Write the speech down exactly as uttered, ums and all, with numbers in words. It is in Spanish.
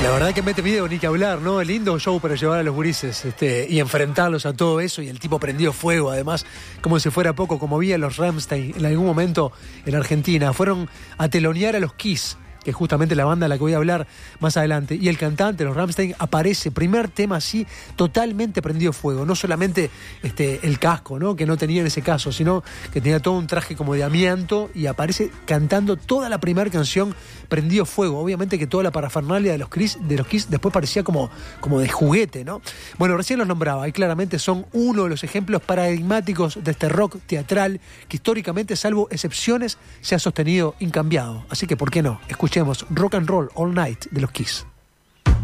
La verdad que mete video ni que hablar, ¿no? El lindo show para llevar a los gurises este, y enfrentarlos a todo eso. Y el tipo prendió fuego, además, como si fuera poco, como vi a los Rammstein en algún momento en Argentina. Fueron a telonear a los Kiss, que es justamente la banda a la que voy a hablar más adelante. Y el cantante, los Rammstein, aparece, primer tema así, totalmente prendido fuego. No solamente este, el casco, ¿no? Que no tenía en ese caso, sino que tenía todo un traje como de amianto y aparece cantando toda la primera canción prendido fuego. Obviamente que toda la parafernalia de los Kiss, de los Kiss después parecía como, como de juguete, ¿no? Bueno, recién los nombraba y claramente son uno de los ejemplos paradigmáticos de este rock teatral que históricamente, salvo excepciones, se ha sostenido incambiado. Así que, ¿por qué no? Escuchemos Rock and Roll All Night de los Kiss.